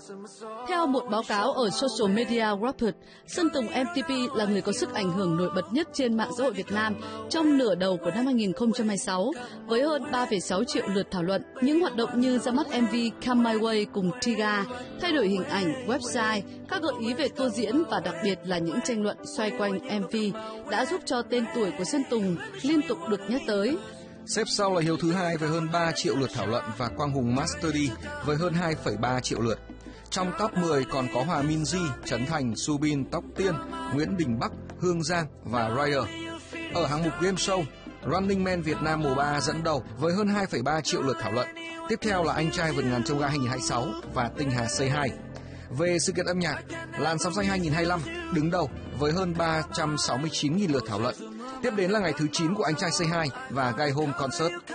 Theo một báo cáo ở Social Media Report, Sơn Tùng MTP là người có sức ảnh hưởng nổi bật nhất trên mạng xã hội Việt Nam trong nửa đầu của năm 2026, với hơn 3,6 triệu lượt thảo luận. Những hoạt động như ra mắt MV Come My Way cùng Tiga, thay đổi hình ảnh, website, các gợi ý về tour diễn và đặc biệt là những tranh luận xoay quanh MV đã giúp cho tên tuổi của Sơn Tùng liên tục được nhắc tới. Xếp sau là Hiếu thứ hai với hơn 3 triệu lượt thảo luận và Quang Hùng Master D với hơn 2,3 triệu lượt. Trong top 10 còn có Hòa Minzy, Trấn Thành, Subin, Tóc Tiên, Nguyễn Đình Bắc, Hương Giang và Ryer. Ở hạng mục Game Show, Running Man Việt Nam mùa 3 dẫn đầu với hơn 2,3 triệu lượt thảo luận. Tiếp theo là Anh Trai Vượt Ngàn Chông Gai 2026 và Tinh Hà Say Hi. Về sự kiện âm nhạc, Làn Sóng Xanh 2025 đứng đầu với hơn 369.000 lượt thảo luận. Tiếp đến là ngày thứ 9 của Anh Trai Say Hi và Gai Home Concert.